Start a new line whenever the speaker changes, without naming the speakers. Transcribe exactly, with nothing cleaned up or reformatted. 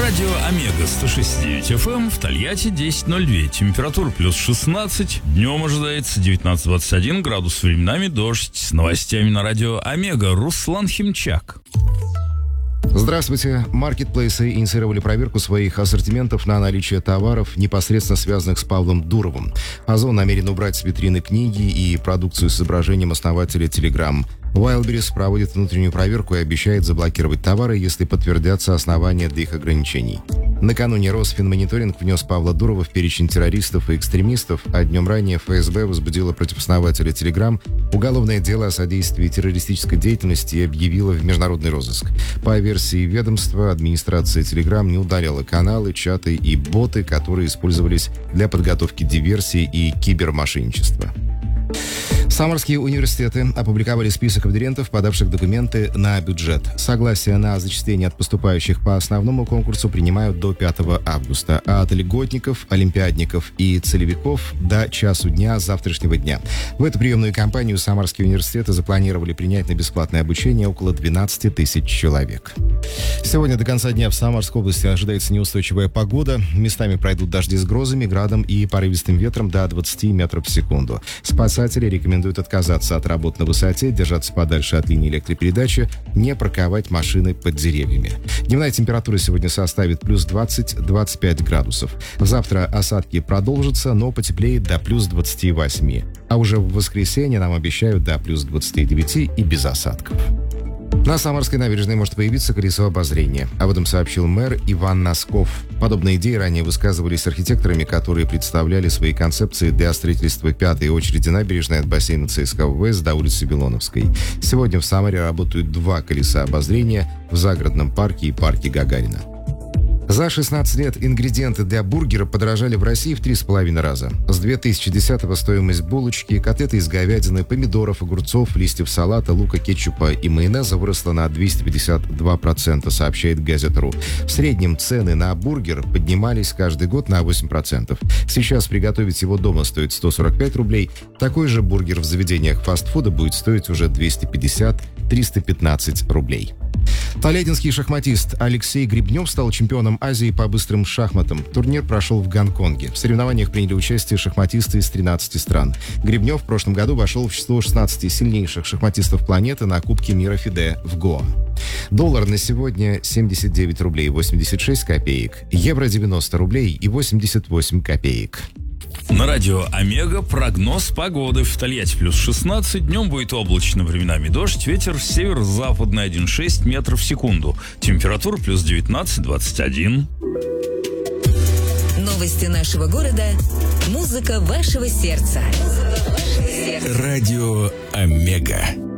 Радио Омега сто шесть и девять эф эм в Тольятти десять ноль два. Температура плюс шестнадцать. Днем ожидается девятнадцать двадцать один градус. Временами дождь. С новостями на радио Омега Руслан Химчак.
Здравствуйте. Маркетплейсы инициировали проверку своих ассортиментов на наличие товаров, непосредственно связанных с Павлом Дуровым. Озон намерен убрать с витрины книги и продукцию с изображением основателя Telegram. Wildberries проводит внутреннюю проверку и обещает заблокировать товары, если подтвердятся основания для их ограничений. Накануне Росфинмониторинг внес Павла Дурова в перечень террористов и экстремистов, а днем ранее эф эс бэ возбудила против основателя Telegram уголовное дело о содействии террористической деятельности и объявила в международный розыск. По версии ведомства, администрация Telegram не удаляла каналы, чаты и боты, которые использовались для подготовки диверсий и кибермошенничества. Самарские университеты опубликовали список абитуриентов, подавших документы на бюджет. Согласие на зачисление от поступающих по основному конкурсу принимают до пятого августа, а от льготников, олимпиадников и целевиков до часу дня завтрашнего дня. В эту приемную кампанию Самарские университеты запланировали принять на бесплатное обучение около двенадцать тысяч человек. Сегодня до конца дня в Самарской области ожидается неустойчивая погода. Местами пройдут дожди с грозами, градом и порывистым ветром до двадцати метров в секунду. Спасатели рекомендуют отказаться от работ на высоте, держаться подальше от линии электропередачи, не парковать машины под деревьями. Дневная температура сегодня составит плюс двадцать - двадцать пять градусов. Завтра осадки продолжатся, но потеплеет до плюс двадцати восьми. А уже в воскресенье нам обещают до плюс двадцати девяти и без осадков. На Самарской набережной может появиться колесо обозрения. Об этом сообщил мэр Иван Носков. Подобные идеи ранее высказывались архитекторами, которые представляли свои концепции для строительства пятой очереди набережной от бассейна цэ эс ка вэ эс до улицы Белоновской. Сегодня в Самаре работают два колеса обозрения в загородном парке и парке Гагарина. За шестнадцать лет ингредиенты для бургера подорожали в России в три с половиной раза. С две тысячи десятого стоимость булочки, котлеты из говядины, помидоров, огурцов, листьев салата, лука, кетчупа и майонеза выросла на двести пятьдесят два процента, сообщает Газета.ру. В среднем цены на бургер поднимались каждый год на восемь процентов. Сейчас приготовить его дома стоит сто сорок пять рублей. Такой же бургер в заведениях фастфуда будет стоить уже двести пятьдесят - триста пятнадцать рублей. Тольяттинский шахматист Алексей Гребнев стал чемпионом Азии по быстрым шахматам. Турнир прошел в Гонконге. В соревнованиях приняли участие шахматисты из тринадцати стран. Гребнев в прошлом году вошел в число шестнадцати сильнейших шахматистов планеты на Кубке мира ФИДЕ в Гоа. Доллар на сегодня семьдесят девять рублей восемьдесят шесть копеек, евро девяносто рублей и восемьдесят восемь копеек.
На радио Омега прогноз погоды. В Тольятти плюс шестнадцать, днем будет облачно, временами дождь, ветер северо-западный один и шесть метров в секунду. Температура плюс девятнадцать - двадцать один.
Новости нашего города, музыка вашего сердца.
Радио Омега.